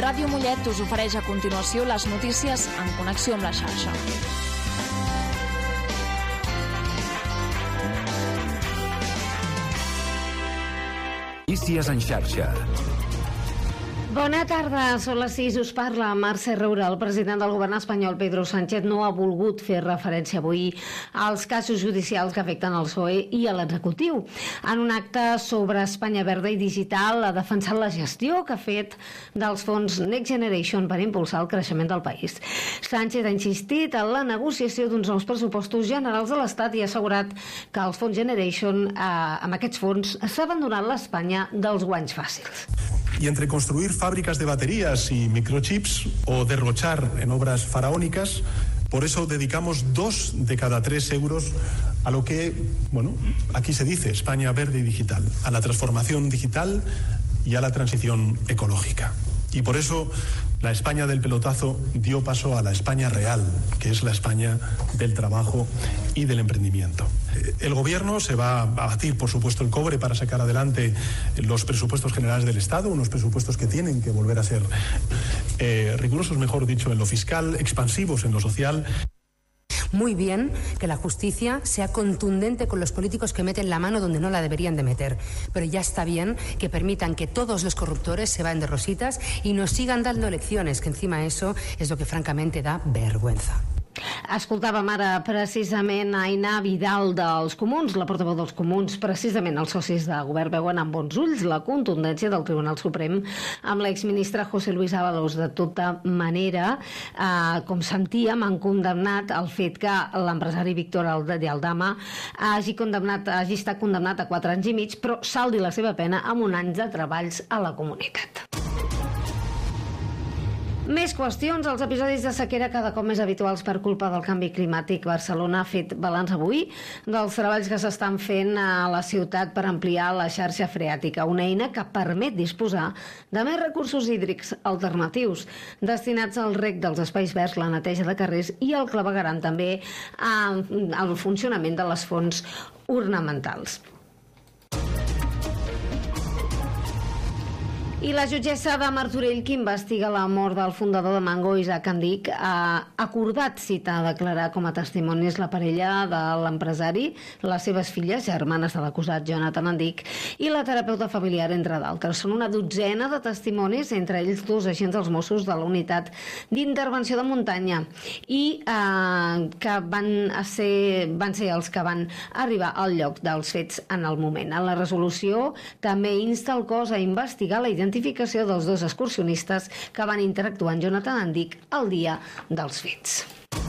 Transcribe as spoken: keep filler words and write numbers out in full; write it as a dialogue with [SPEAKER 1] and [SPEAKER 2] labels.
[SPEAKER 1] Ràdio Mollet us ofereix a continuació les notícies en connexió amb la xarxa.
[SPEAKER 2] Notícies en xarxa.
[SPEAKER 3] Bona tarda, són les sis, us parla Mercè Roura. El president del govern espanyol, Pedro Sánchez, no ha volgut fer referència avui als casos judicials que afecten el P S O E i a l'executiu. En un acte sobre Espanya Verda i Digital ha defensat la gestió que ha fet dels fons Next Generation per impulsar el creixement del país. Sánchez ha insistit en la negociació d'uns nous pressupostos generals de l'Estat i ha assegurat que els fons Generation, eh, amb aquests fons, s'ha abandonat l'Espanya dels guanys fàcils.
[SPEAKER 4] Y entre construir fábricas de baterías y microchips o derrochar en obras faraónicas, por eso dedicamos dos de cada tres euros a lo que, bueno, aquí se dice España verde y digital, a la transformación digital y a la transición ecológica. Y por eso la España del pelotazo dio paso a la España real, que es la España del trabajo y del emprendimiento. El gobierno se va a batir, por supuesto, el cobre para sacar adelante los presupuestos generales del Estado, unos presupuestos que tienen que volver a ser eh, rigurosos, mejor dicho, en lo fiscal, expansivos en lo social.
[SPEAKER 5] Muy bien que la justicia sea contundente con los políticos que meten la mano donde no la deberían de meter, pero ya está bien que permitan que todos los corruptores se vayan de rositas y nos sigan dando lecciones, que encima eso es lo que francamente da vergüenza.
[SPEAKER 3] Escoltàvem ara precisament Aina Vidal dels Comuns, la portaveu dels Comuns. Precisament els socis de govern veuen amb bons ulls la contundència del Tribunal Suprem amb l'exministre José Luis Ábalos. De tota manera, eh, com sentíem, han condemnat el fet que l'empresari Víctor de Aldama hagi, condemnat, hagi estat condemnat a quatre anys i mig, però saldi la seva pena amb un any de treballs a la comunitat. Més qüestions. Els episodis de sequera cada cop més habituals per culpa del canvi climàtic. Barcelona ha fet balanç avui dels treballs que s'estan fent a la ciutat per ampliar la xarxa freàtica, una eina que permet disposar de més recursos hídrics alternatius destinats al reg dels espais verds, la neteja de carrers i el clavegueram també al funcionament de les fonts ornamentals. I la jutgessa de Martorell, que investiga la mort del fundador de Mango, Isaac Andic, ha acordat citar a declarar com a testimonis la parella de l'empresari, les seves filles, germanes de l'acusat Jonathan Andic, i la terapeuta familiar, entre d'altres. Són una dotzena de testimonis, entre ells dos agents dels Mossos de la unitat d'intervenció de muntanya, i eh, que van ser, van ser els que van arribar al lloc dels fets en el moment. En la resolució també insta el cos a investigar la identitat identificació dels dos excursionistes que van interactuar amb Jonathan Andic el dia dels fets.